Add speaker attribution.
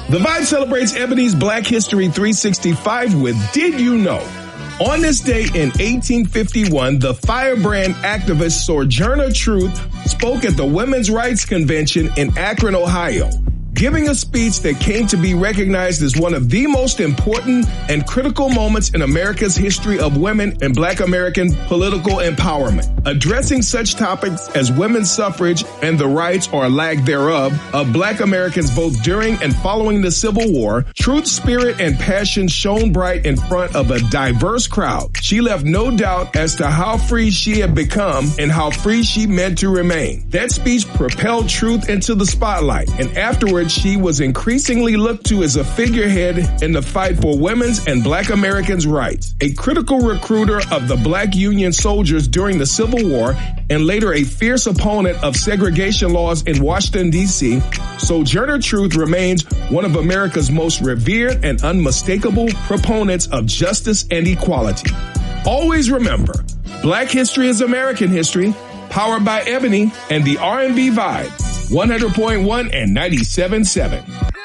Speaker 1: The Vibe celebrates Ebony's Black History 365 with Did You Know? On this day in 1851, the firebrand activist Sojourner Truth spoke at the Women's Rights Convention in Akron, Ohio, giving a speech that came to be recognized as one of the most important and critical moments in America's history of women and Black American political empowerment. Addressing such topics as women's suffrage and the rights or lack thereof of Black Americans both during and following the Civil War, Truth's spirit and passion shone bright in front of a diverse crowd. She left no doubt as to how free she had become and how free she meant to remain. That speech propelled Truth into the spotlight, and afterwards she was increasingly looked to as a figurehead in the fight for women's and Black Americans' rights. A critical recruiter of the Black Union soldiers during the Civil War and later a fierce opponent of segregation laws in Washington, D.C., Sojourner Truth remains one of America's most revered and unmistakable proponents of justice and equality. Always remember, Black history is American history, powered by Ebony and the R&B Vibe. 100.1 and 97.7.